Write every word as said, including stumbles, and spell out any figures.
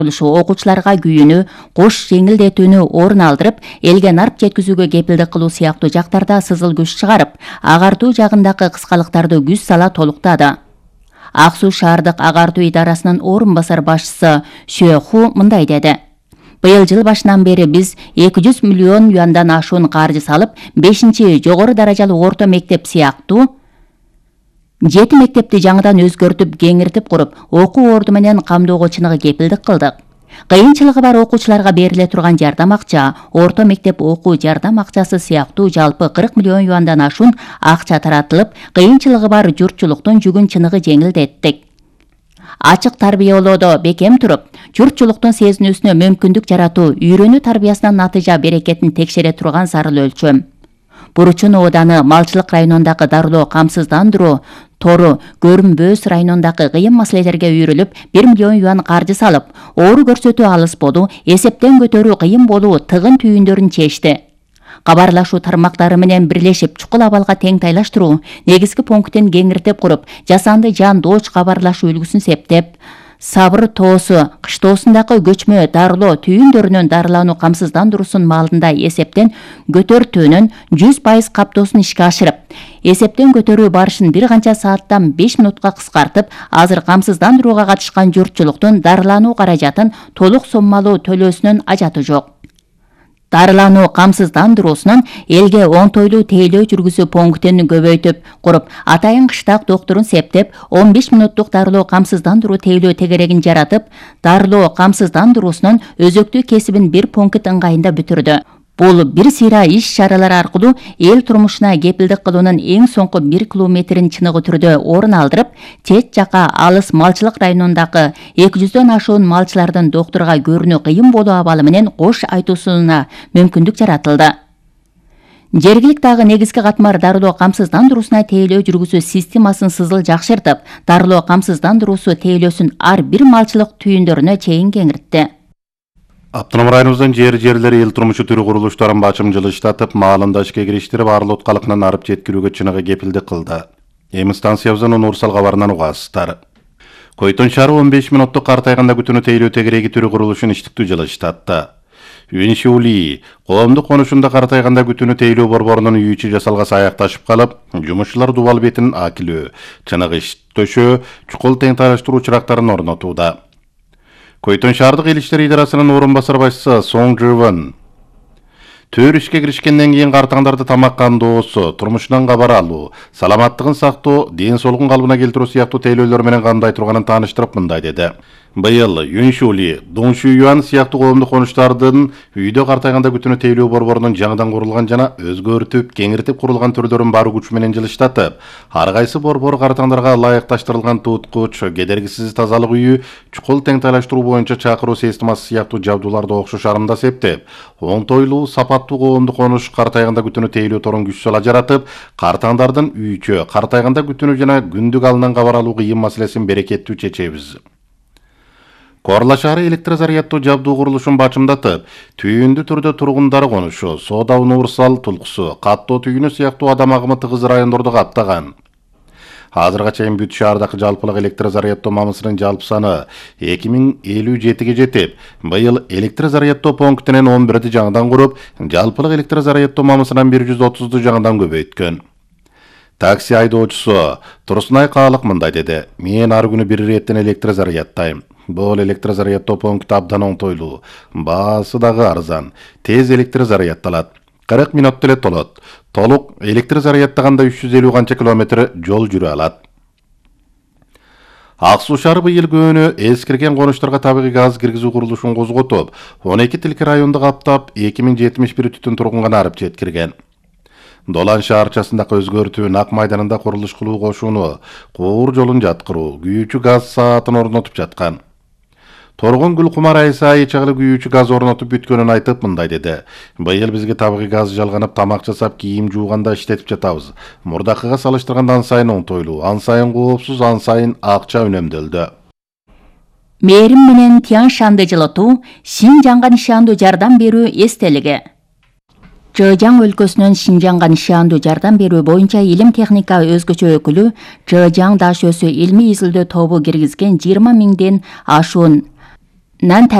окуучуларга күйүүнү, кош жеңилдетүүнү орун алдырып, элге нарп жеткизүүгө кепилдик кылуу сыяктуу жактарда сызыл күч чыгарып, агартуу жагындагы кыскалыктарды күч сала толуктады. Ак Суу шаардык агартуу идарасынын орун басар башчысы Шө Ху мындай деди. Быйыл жыл башынан бери биз эки жүз миллион юандан ашуун каржы салып, бешинчи жогору даражалуу орто мектеп сыяктуу жети мектепти жаңыдан өзгөртүп, кеңиртип куруп, окуу орду менен камдоого чыныгы кепилдик кылдык. Кыйынчылыгы бар окуучуларга бериле турган жардам акча, орто мектеп окуу жардам акчасы сыяктуу жалпы кырк миллион юандан ашуун акча таратылып, кыйынчылыгы бар журтчулуктун жүгүн чыныгы жеңилдеттик. Ачык тарбиялоодо бекем туруп, журтчулуктун сезинүүсүнө мүмкүндүк жаратуу үйрөнүү тарбиясынын натыйжа берекетин текшере турган зарыл өлчөм. Буручун ооданы малчылык районундагы дарылоо камсыздандыруу тору Көрүмбөөс районундагы кыйын маселелерге үйрүлүп, бир миллион юан каржы салып, оору көрсөтүү алыс болуу, эсептен көтөрүү кыйын болуу тыгын түйүндөрүн чечти. Кабарлашуу тармактары менен бирлешип, чукул абалга тең тайлаштыруу, негизги пунктин кеңиртип куруп, жасанды жан дооч кабарлашуу үлгүсүн септеп, Сабыр тоосу кыштоосундагы көчмө дарылоо түйүндөрүнүн дарылануу камсыздандыруусунун маалында эсептен көтөртүүнүн жүз пайыз каптоосун ишке ашырып, эсептен көтөрүү барышын бир канча сааттан беш минутка кыскартып, азыр камсыздандырууга катышкан журтчулуктун дарылануу каражатын толук соммалуу төлөөсүнүн ажаты жок. Дарылануу камсыздандыруусунун элге оңтойлуу тейлөө жүргүзүү пунктин көбөйтүп куруп, атайын кыштак доктурун септеп, он беш минуттук дарылоо камсыздандыруу тейлөө тегерегин жаратып, дарылоо камсыздандыруусунун өзөктүү кесибин бир пункт ыңгайында бүтүрдү. Бул бир сыйра иш чаралар аркылуу эл турмушуна кепилдик кылуунун эң соңку бир километрин чыныгы түрдө орун алдырып, чет жака алыс малчылык районундагы эки жүздөн ашуун малчылардын доктурга көрүнүү кыйын болуу абалы менен кош айтуусуна мүмкүндүк жаратылды. Жергиликтагы негизги катмар дарылоо камсыздандыруусуна тейлөө жүргүзүү системасын сызыл жакшыртып, дарылоо камсыздандыруусу тейлөөсүн ар бир малчылык түйүндөрүнө чейин кеңиртти. Автоном районубуздун жер-жерлери эл турмушу түрү курулуштарын бачым жылыштатып, маалында ишке кириштирип, арлы калыкынан арып жеткирүүгө чыныгы кепилдик кылды. Эми станциябыздын Урсал кабарынан угасыздар. Койтон шаары он беш минуттук картайганда күтүүнү тейлөө тегереги түрү курулушун иштиктүү жылыштатты. Юншули коомдук конушунда картайганда күтүүнү тейлөө борборунун үйүчү жасалгасы аякташып калып, жумушчулар дубал бетин акилөө, чыныгы иш төшөө, чукул тең тайлаштыруу чырактарын орнотууда. Койтон шаардык эл иштери идарасынын орун басар башчысы Соң Жывын төр ишке киришкенден кийин картаңдарды тамак кандоосу, турмушунан кабар алуу, саламаттыгын сактоо, ден соолугун калыбына келтирүү сыяктуу тейлөөлөр менен кандай турганын тааныштырып мындай деди. Быйыл Юншули, Доңшуюан сыяктуу коомдук конуштардын үйдө картайганда күтүүнү тейлөө борборунун жаңыдан курулган жана өзгөртүп, кеңиртип курулган түрдөрүн бар күч менен жылыштатып, ар кайсы борбор картаңдарга ылайыкташтырылган туткуч, кедергисиз тазалык үйү, чукул тең тайлаштыруу боюнча чакыруу системасы сыяктуу жабдууларды окшош арымда септеп, оңтойлуу, сапаттуу коомдук конуш картайганда күтүүнү тейлөө торун күч сала жаратып, картаңдардын үйчө, картайганда күтүүнү жана күндүк алынан кабар алуу кыйын маселесин берекеттүү чечебиз. Корла шаары электрозаряддуу жабдуу курулушун бачымдатып, түйүндү түрдө тургундары конушу, Соода Урсал тулкусу, Каттоо түйүнү сыяктуу адам агымы тыгыз райондорду каптаган. Азырга чейин бүт шаардагы жалпылык электрозаряддоо мамысынын жалпы саны эки миң элүү жетиге жетип, быйыл электрозаряддоо пунктинен он бирди жаңыдан куруп, жалпылык электрозаряддоо мамысынан бир жүз отузду жаңыдан көбөйткөн. Такси айдоочусу Турсунай Каалык мындай деди: "Мен ар күнү бир иреттен электрозаряддайм. Бул электрозаряддоо пункту абдан оңтойлуу, баасы дагы арзан, тез электрозаряддалат. кырк мүнөттө эле толот. Толук электрозаряддаганда үч жүз элүү канча километр жол жүрө алат." Ак Суу шаары быйыл көөнү эскирген конуштарга табигый газ киргизүү курулушун козготуп, он эки тилки районду каптап, эки миң жетимиш бир түтүн тургунга арып жеткирген. Долан шаарчасындагы өзгөртүү Нак майданында курулуш кылуу кошууну, Куур жолун жаткыруу, күйүүчү газ саатын орнотуп жаткан. Торгон Гүлкумар Айсай чагылы күйүүчү газ орнотуп бүткөнүн айтып мындай деди: "Быйыл бизге табигый газ жалганып, тамак жасап, кийим жууганда иштетип жатабыз. Мурдакыга салыштырганда ан сайын оңтойлуу, ан сайын коопсуз, ан сайын акча үнөмдөлдү." Мээрим менен Тянь Шанды жылытуу, Шинжаңга нишандуу жардам берүү эстелиги. Чжэжьяң өлкөсүнүн Шинжаңга нишандуу жардам берүү боюнча илим техника өзгөчө өкүлү Чжэжьяң даш өсү илмий изилдөө тобу киргизген жыйырма миңден ашуун нан